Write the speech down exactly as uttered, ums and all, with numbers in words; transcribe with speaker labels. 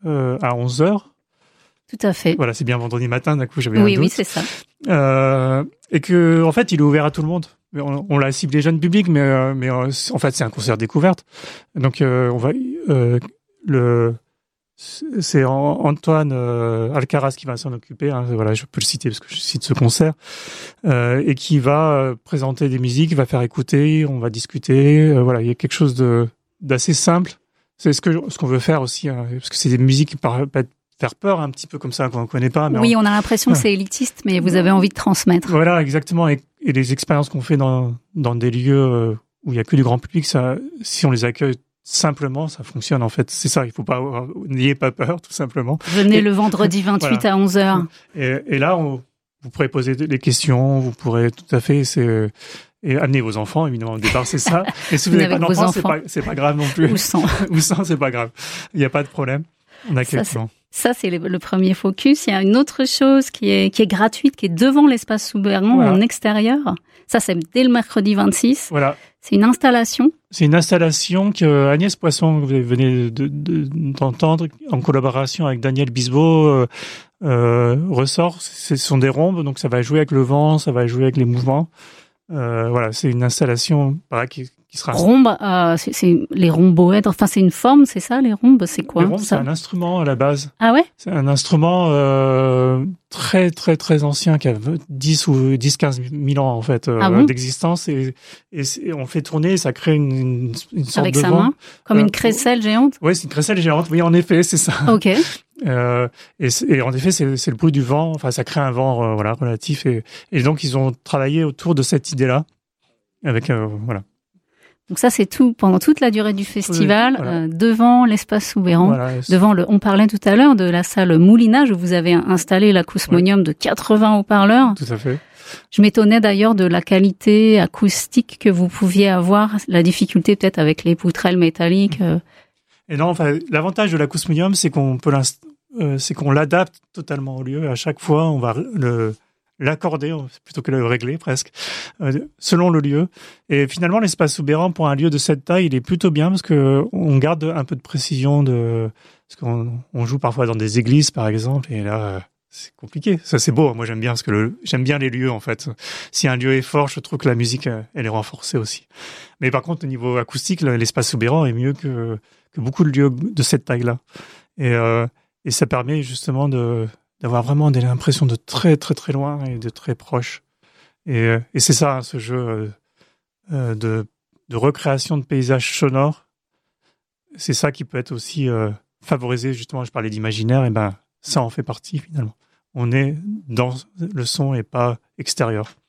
Speaker 1: euh, à onze heures.
Speaker 2: Tout à fait.
Speaker 1: Voilà, c'est bien vendredi matin, d'un coup j'avais
Speaker 2: oui,
Speaker 1: un doute.
Speaker 2: Oui, c'est ça.
Speaker 1: Euh, et que, en fait, il est ouvert à tout le monde. On, on l'a ciblé jeune public, mais, euh, mais euh, en fait, c'est un concert découverte. Donc, euh, on va, euh, le, c'est Antoine euh, Alcaraz qui va s'en occuper. Hein, voilà, je peux le citer parce que je cite ce concert euh, et qui va euh, présenter des musiques, va faire écouter, on va discuter. Euh, voilà, il y a quelque chose de d'assez simple. C'est ce que ce qu'on veut faire aussi, hein, parce que c'est des musiques qui peuvent faire peur un petit peu comme ça qu'on ne connaît pas. Mais
Speaker 2: oui,
Speaker 1: on,
Speaker 2: on a l'impression que c'est élitiste, mais vous avez envie de transmettre.
Speaker 1: Voilà, exactement. Et, et les expériences qu'on fait dans dans des lieux où il y a que du grand public, ça, si on les accueille simplement, ça fonctionne en fait. C'est ça, il faut pas avoir, n'ayez pas peur, tout simplement.
Speaker 2: Venez
Speaker 1: et,
Speaker 2: le vendredi vingt-huit voilà. à onze heures.
Speaker 1: Et, et là, on, vous pourrez poser des questions, vous pourrez tout à fait, c'est, et amener vos enfants, évidemment, au départ, c'est ça. Et si vous n'avez pas d'enfants, c'est pas, c'est pas grave non plus.
Speaker 2: Ou sans.
Speaker 1: Ou sans, c'est pas grave. Il n'y a pas de problème. On accueille tout le monde.
Speaker 2: Ça, c'est le, le premier focus. Il y a une autre chose qui est, qui est gratuite, qui est devant l'espace Souberan, voilà. En extérieur. Ça, c'est dès le mercredi vingt-six.
Speaker 1: Voilà.
Speaker 2: C'est une installation.
Speaker 1: C'est une installation que Agnès Poisson, que vous venez de, de, d'entendre, en collaboration avec Daniel Bisbeau, euh, euh, ressort. Ce sont des rhombes, donc ça va jouer avec le vent, ça va jouer avec les mouvements. Euh, voilà, c'est une installation voilà, qui, qui sera...
Speaker 2: Rhombe, euh, c'est, c'est les rhomboèdres, enfin c'est une forme, c'est ça, les rhombes, c'est quoi?
Speaker 1: Les rhombes, c'est un instrument à la base.
Speaker 2: Ah ouais?
Speaker 1: C'est un instrument euh, très très très ancien qui a dix ou dix quinze mille ans en fait euh,
Speaker 2: ah bon
Speaker 1: d'existence et, et, et on fait tourner et ça crée une, une, une sorte
Speaker 2: avec
Speaker 1: de
Speaker 2: sa
Speaker 1: vent.
Speaker 2: main, comme
Speaker 1: euh,
Speaker 2: une crécelle géante.
Speaker 1: Oui, c'est une crécelle géante. Oui, en effet, c'est ça.
Speaker 2: Ok.
Speaker 1: Euh, et, et en effet, c'est, c'est le bruit du vent. Enfin, ça crée un vent euh, voilà relatif et, et donc ils ont travaillé autour de cette idée-là avec euh, voilà.
Speaker 2: Donc ça, c'est tout pendant toute la durée du festival,
Speaker 1: oui, voilà.
Speaker 2: euh, devant l'espace Souberan,
Speaker 1: voilà,
Speaker 2: devant le. On parlait tout à l'heure de la salle Moulinage où vous avez installé l'acousmonium ouais. de quatre-vingts haut-parleurs.
Speaker 1: Tout à fait.
Speaker 2: Je m'étonnais d'ailleurs de la qualité acoustique que vous pouviez avoir, la difficulté peut-être avec les poutrelles métalliques. Euh.
Speaker 1: Et non, enfin, l'avantage de l'acousmonium, c'est qu'on peut euh, c'est qu'on l'adapte totalement au lieu. À chaque fois, on va le l'accorder plutôt que le régler presque euh, selon le lieu. Et finalement, l'espace Souberan pour un lieu de cette taille, il est plutôt bien parce que on garde un peu de précision de parce qu'on on joue parfois dans des églises par exemple et là euh, c'est compliqué. Ça c'est beau. Moi j'aime bien parce que le, j'aime bien les lieux en fait. Si un lieu est fort, je trouve que la musique elle est renforcée aussi. Mais par contre au niveau acoustique, l'espace Souberan est mieux que que beaucoup de lieux de cette taille-là. Et euh, et ça permet justement de d'avoir vraiment des impressions de très très très loin et de très proche. Et, et c'est ça, ce jeu euh, de, de recréation de paysages sonores. C'est ça qui peut être aussi euh, favorisé, justement, je parlais d'imaginaire, et ben ça en fait partie finalement. On est dans le son et pas extérieur.